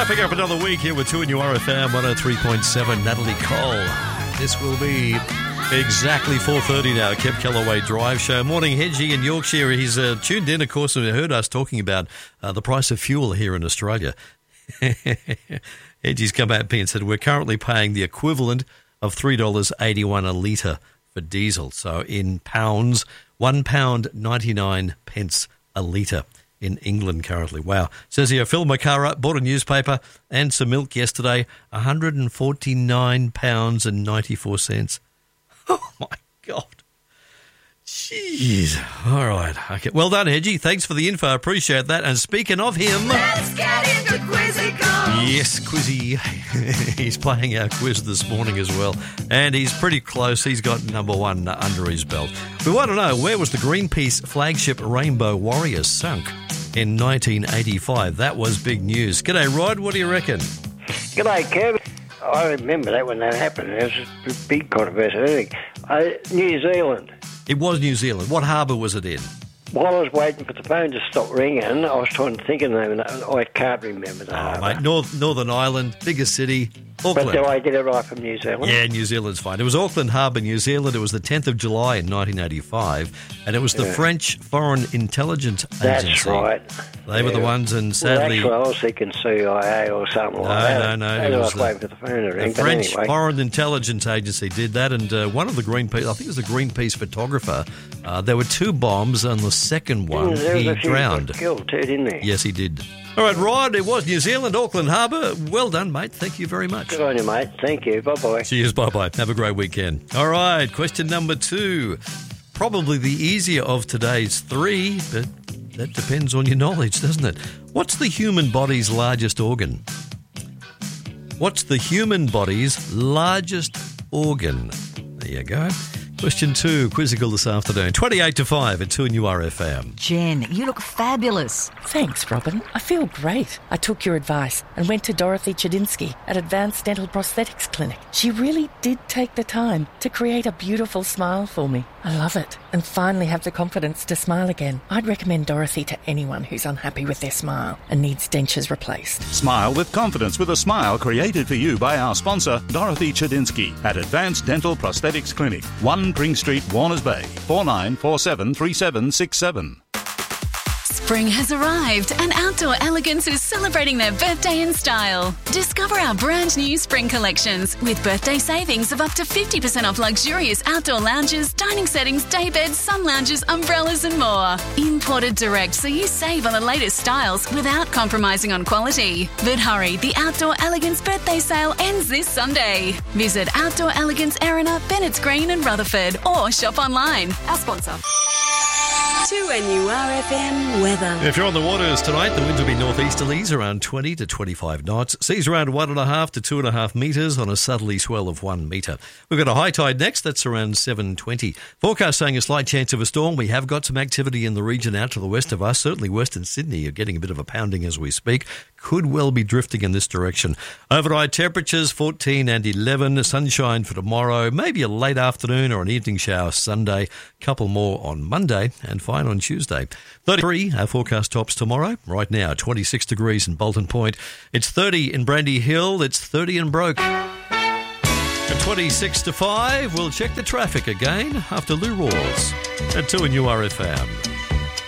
Wrapping up another week here with 2 and URFM 103.7, Natalie Cole. This will be exactly 4:30 now, Kev Callaway Drive Show. Morning, Hedgie in Yorkshire. He's tuned in, of course, and heard us talking about the price of fuel here in Australia. Hedgie's come at me and said we're currently paying the equivalent of $3.81 a litre for diesel. So in pounds, £1.99 a litre in England currently. Wow. Says here, filled my car up, bought a newspaper and some milk yesterday, £149.94. Oh, my God. Jeez. All right. Okay. Well done, Hedgie. Thanks for the info. Appreciate that. And speaking of him... Let's get into Quizzical. Yes, Quizzy. He's playing our quiz this morning as well. And he's pretty close. He's got number one under his belt. We want to know, where was the Greenpeace flagship Rainbow Warrior sunk in 1985? That was big news. G'day, Rod. What do you reckon? G'day, Kev. I remember that when that happened. It was a big controversy. New Zealand. It was New Zealand. What harbour was it in? While I was waiting for the phone to stop ringing, I was trying to think of the name, and I can't remember the harbour. Mate, Northern Ireland, biggest city, Auckland. But do I get it right from New Zealand? Yeah, New Zealand's fine. It was Auckland Harbour, New Zealand. It was the 10th of July in 1985, and it was the French Foreign Intelligence Agency. That's right. They were the ones, and sadly... Well, I was thinking CIA or something like that. No. I was waiting for the phone to ring. The French Foreign Intelligence Agency did that, and one of the Greenpeace, I think it was the Greenpeace photographer, there were two bombs, and the second one, he drowned. Killed too, didn't he? Yes, he did. All right, Rod, it was New Zealand, Auckland Harbour. Well done, mate. Thank you very much. Good on you, mate. Thank you. Bye-bye. Cheers, bye-bye. Have a great weekend. All right, question number 2. Probably the easier of today's 3, but that depends on your knowledge, doesn't it? What's the human body's largest organ? What's the human body's largest organ? There you go. Question 2, Quizzical this afternoon. 28 to 5 at 2 and URFM. Jen, you look fabulous. Thanks, Robin. I feel great. I took your advice and went to Dorothy Chedinsky at Advanced Dental Prosthetics Clinic. She really did take the time to create a beautiful smile for me. I love it and finally have the confidence to smile again. I'd recommend Dorothy to anyone who's unhappy with their smile and needs dentures replaced. Smile with confidence with a smile created for you by our sponsor, Dorothy Chedinsky at Advanced Dental Prosthetics Clinic, 1 Pring Street, Warners Bay, 49473767. Spring has arrived and Outdoor Elegance is celebrating their birthday in style. Discover our brand new spring collections with birthday savings of up to 50% off luxurious outdoor lounges, dining settings, day beds, sun lounges, umbrellas and more. Imported direct so you save on the latest styles without compromising on quality. But hurry, the Outdoor Elegance birthday sale ends this Sunday. Visit Outdoor Elegance Erina, Bennett's Green and Rutherford or shop online. Our sponsor. 2NURFM weather. If you're on the waters tonight, the winds will be northeasterlies around 20 to 25 knots. Seas around 1.5 to 2.5 metres on a southerly swell of 1 metre. We've got a high tide next, that's around 7:20. Forecast saying a slight chance of a storm. We have got some activity in the region out to the west of us. Certainly Western Sydney are getting a bit of a pounding as we speak. Could well be drifting in this direction. Overnight temperatures 14 and 11. Sunshine for tomorrow. Maybe a late afternoon or an evening shower Sunday. Couple more on Monday and fine on Tuesday. 33, our forecast tops tomorrow. Right now, 26 degrees in Bolton Point. It's 30 in Brandy Hill. It's 30 in Broke. At 26 to 5, we'll check the traffic again after Lou Rawls at 2 and URFM.